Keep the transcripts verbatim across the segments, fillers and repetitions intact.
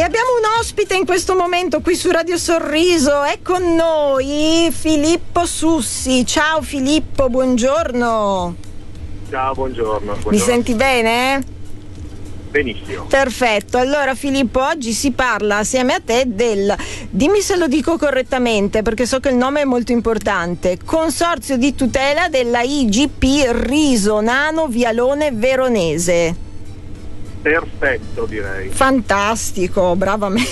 abbiamo un ospite in questo momento qui su Radio Sorriso, è con noi Filippo Sussi. Ciao Filippo, buongiorno. Ciao, buongiorno. buongiorno. Mi senti bene? Benissimo. Perfetto, allora Filippo, oggi si parla assieme a te del, dimmi se lo dico correttamente perché so che il nome è molto importante, Consorzio di tutela della I G P Riso Nano Vialone Veronese. Perfetto, direi. Fantastico, brava me.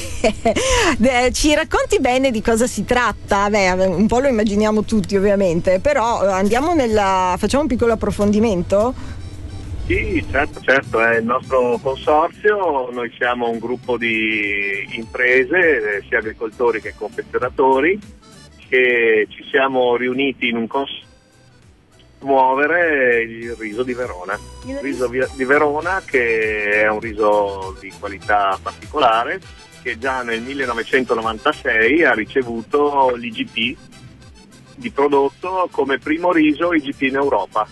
Ci racconti bene di cosa si tratta? Beh, un po' lo immaginiamo tutti ovviamente, però andiamo nella, facciamo un piccolo approfondimento? Sì, certo, certo, è il nostro consorzio, noi siamo un gruppo di imprese, sia agricoltori che confezionatori, che ci siamo riuniti in un consorzio per muovere il riso di Verona. Il riso di Verona, che è un riso di qualità particolare, che già nel millenovecentonovantasei ha ricevuto l'I G P di prodotto come primo riso I G P in Europa.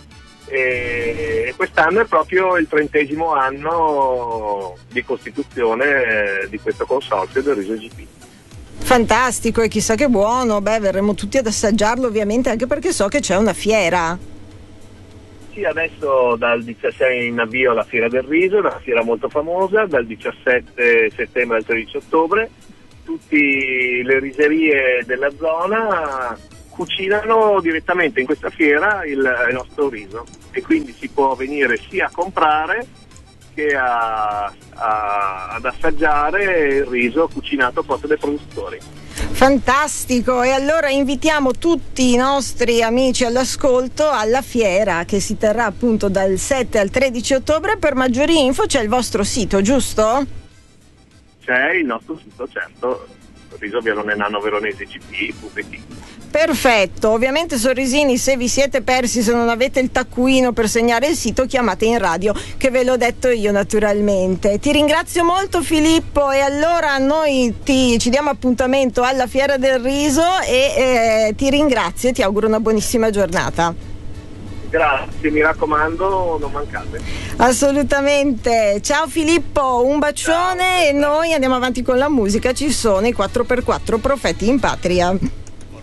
E quest'anno è proprio il trentesimo anno di costituzione di questo consorzio del riso I G P. Fantastico, e chissà che buono. Beh, verremo tutti ad assaggiarlo ovviamente, anche perché so che c'è una fiera. Sì, adesso dal diciassei è in avvio la Fiera del Riso, una fiera molto famosa, dal diciassette settembre al tredici ottobre. Tutte le riserie della zona cucinano direttamente in questa fiera il, il nostro riso, e quindi si può venire sia a comprare che a, a, ad assaggiare il riso cucinato proprio dai produttori. Fantastico, e allora invitiamo tutti i nostri amici all'ascolto alla fiera che si terrà appunto dal sette al tredici ottobre. Per maggiori info c'è il vostro sito, giusto? C'è il nostro sito, certo, riso vialone nano veronese G P punto it. Perfetto, ovviamente Sorrisini, se vi siete persi, se non avete il taccuino per segnare il sito, chiamate in radio che ve l'ho detto io naturalmente. Ti ringrazio molto Filippo, e allora noi ti, ci diamo appuntamento alla Fiera del Riso e eh, ti ringrazio e ti auguro una buonissima giornata. Grazie, mi raccomando, non mancate. Assolutamente. Ciao Filippo, un bacione. Ciao. E noi andiamo avanti con la musica, ci sono i quattro per quattro Profeti in Patria.